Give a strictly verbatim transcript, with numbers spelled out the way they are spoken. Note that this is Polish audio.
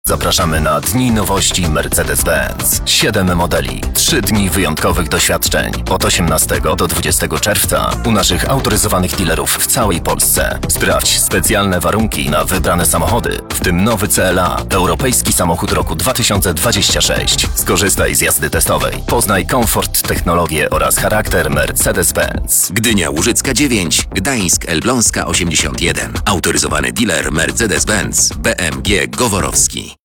Zapraszamy na Dni Nowości Mercedes-Benz. Siedem modeli, trzy dni wyjątkowych doświadczeń. Od osiemnastego do dwudziestego czerwca u naszych autoryzowanych dealerów w całej Polsce. Sprawdź specjalne warunki na wybrane samochody, w tym nowy C L A, europejski samochód roku dwa tysiące dwudziestego szóstego. Skorzystaj z jazdy testowej. Poznaj komfort, technologię oraz charakter Mercedes-Benz. Gdynia Łużycka dziewięć, Gdańsk Elbląska osiemdziesiąt jeden. Autoryzowany dealer Mercedes-Benz B M G Goworowski.